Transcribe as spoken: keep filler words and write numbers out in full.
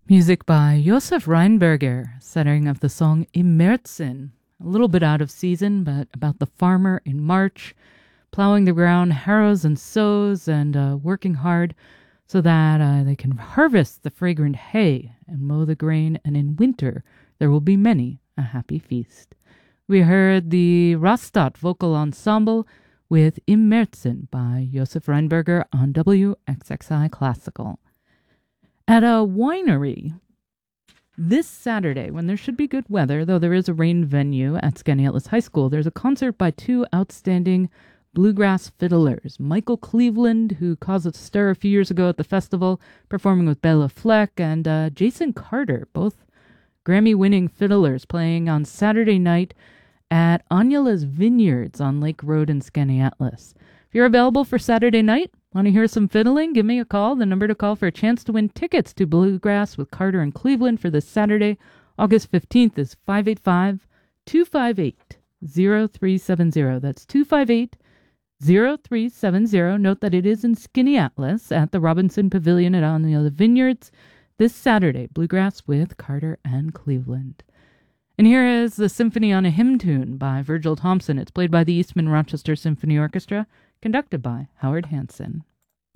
Music by Josef Reinberger, setting of the song Im Märzen. A little bit out of season, but about the farmer in March, plowing the ground, harrows and sows, and uh, working hard so that uh, they can harvest the fragrant hay and mow the grain, and in winter there will be many a happy feast. We heard the Rastatt Vocal Ensemble with Im Märzen by Josef Reinberger on W X X I Classical. At a winery this Saturday, when there should be good weather, though there is a rain venue at Skaneateles High School, there's a concert by two outstanding bluegrass fiddlers. Michael Cleveland, who caused a stir a few years ago at the festival, performing with Bela Fleck, and uh, Jason Carter, both Grammy-winning fiddlers, playing on Saturday night at Anjala's Vineyards on Lake Road in Skaneateles. If you're available for Saturday night, want to hear some fiddling, give me a call. The number to call for a chance to win tickets to Bluegrass with Carter and Cleveland for this Saturday, August fifteenth, is five eight five, two five eight, zero three seven zero. That's two five eight, zero three seven zero. Note that it is in Skaneateles at the Robinson Pavilion at Anjala Vineyards this Saturday, Bluegrass with Carter and Cleveland. And here is the Symphony on a Hymn Tune by Virgil Thompson. It's played by the Eastman Rochester Symphony Orchestra, conducted by Howard Hansen.